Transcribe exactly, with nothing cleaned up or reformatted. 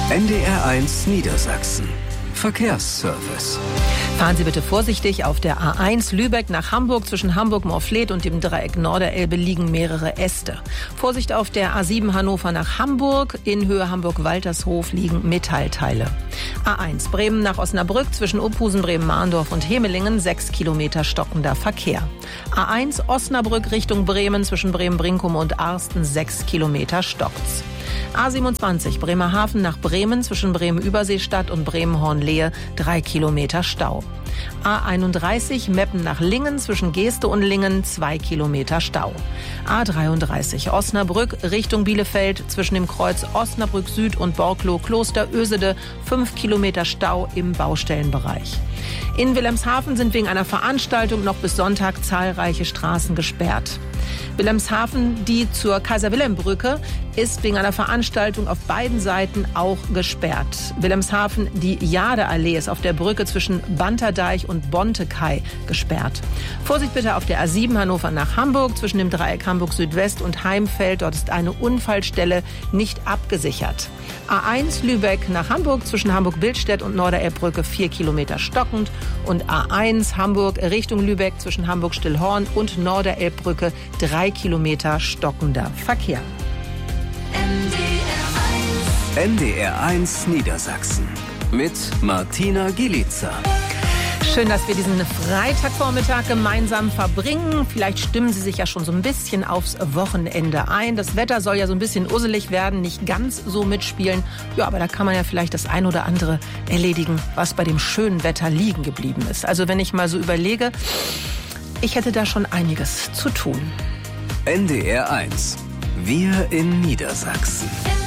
N D R eins Niedersachsen. Verkehrsservice. Fahren Sie bitte vorsichtig. Auf der A eins Lübeck nach Hamburg. Zwischen Hamburg-Morfleet und dem Dreieck Norderelbe liegen mehrere Äste. Vorsicht auf der A sieben Hannover nach Hamburg. In Höhe Hamburg-Waltershof liegen Metallteile. A eins Bremen nach Osnabrück. Zwischen Uphusen, Bremen-Mahndorf und Hemelingen sechs Kilometer stockender Verkehr. A eins Osnabrück Richtung Bremen. Zwischen Bremen-Brinkum und Arsten sechs Kilometer stockt's. A siebenundzwanzig Bremerhaven nach Bremen. Zwischen Bremen-Überseestadt und Bremen-Hornlehe drei Kilometer Stau. A einunddreißig Meppen nach Lingen. Zwischen Geeste und Lingen zwei Kilometer Stau. A dreiunddreißig Osnabrück Richtung Bielefeld. Zwischen dem Kreuz Osnabrück Süd und Borklow-Kloster-Ösede fünf Kilometer Stau im Baustellenbereich. In Wilhelmshaven sind wegen einer Veranstaltung noch bis Sonntag zahlreiche Straßen gesperrt. Wilhelmshaven, die zur Kaiser-Wilhelm-Brücke, ist wegen einer Veranstaltung auf beiden Seiten auch gesperrt. Wilhelmshaven, die Jadeallee ist auf der Brücke zwischen Banterdeich und Bontekei gesperrt. Vorsicht bitte auf der A sieben Hannover nach Hamburg. Zwischen dem Dreieck Hamburg Südwest und Heimfeld. Dort ist eine Unfallstelle nicht abgesichert. A eins Lübeck nach Hamburg. Zwischen Hamburg-Bildstedt und Norderelbbrücke vier Kilometer stockend. Und A eins Hamburg Richtung Lübeck zwischen Hamburg-Stillhorn und Norderelbbrücke drei Kilometer stockender Verkehr. N D R eins Niedersachsen mit Martina Gielica. Schön, dass wir diesen Freitagvormittag gemeinsam verbringen. Vielleicht stimmen Sie sich ja schon so ein bisschen aufs Wochenende ein. Das Wetter soll ja so ein bisschen usselig werden, nicht ganz so mitspielen. Ja, aber da kann man ja vielleicht das ein oder andere erledigen, was bei dem schönen Wetter liegen geblieben ist. Also wenn ich mal so überlege, ich hätte da schon einiges zu tun. N D R eins. Wir in Niedersachsen.